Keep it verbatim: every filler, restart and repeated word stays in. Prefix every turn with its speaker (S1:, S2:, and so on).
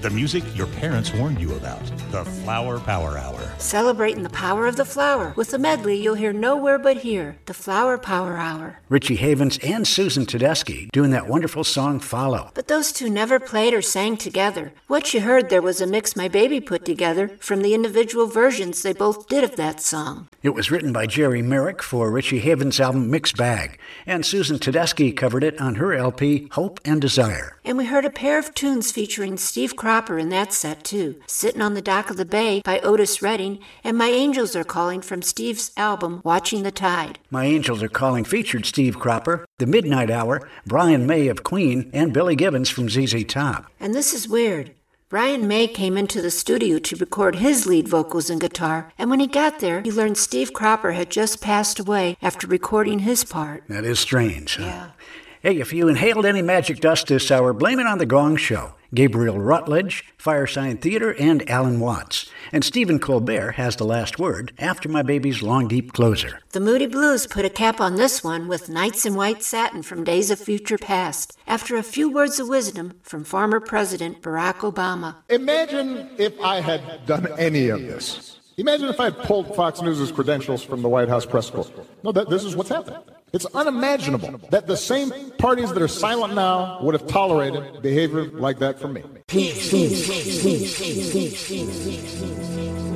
S1: The music your parents warned you about. The Flower Power Hour.
S2: Celebrating the power of the flower with a medley you'll hear nowhere but here. The Flower Power Hour.
S3: Richie Havens and Susan Tedeschi doing that wonderful song Follow.
S2: But those two never played or sang together. What you heard there was a mix my baby put together from the individual versions they both did of that song.
S3: It was written by Jerry Merrick for Richie Havens' album Mixed Bag, and Susan Tedeschi covered it on her L P Hope and Desire.
S2: And we heard a pair of tunes featuring Steve Cropper in that set too. Sitting on the Dock of the Bay by Otis Redding, and My Angels Are Calling from Steve's album Watching the Tide.
S3: My Angels Are Calling featured Steve Cropper, The Midnight Hour, Brian May of Queen, and Billy Gibbons from Z Z Top.
S2: And this is weird. Brian May came into the studio to record his lead vocals and guitar, and when he got there, he learned Steve Cropper had just passed away after recording his part.
S3: That is strange, huh?
S2: Yeah.
S3: Hey, if you inhaled any magic dust this hour, blame it on The Gong Show. Gabriel Rutledge, Firesign Theater, and Alan Watts. And Stephen Colbert has the last word after my baby's long, deep closer.
S2: The Moody Blues put a cap on this one with Nights in White Satin from Days of Future Past, after a few words of wisdom from former President Barack Obama.
S4: Imagine if I had done any of this. Imagine if I had pulled Fox News' credentials from the White House press corps. No, that, this is what's happening. It's unimaginable that the same parties that are silent now would have tolerated behavior like that from me.
S5: Peace, peace, peace, peace, peace, peace, peace, peace.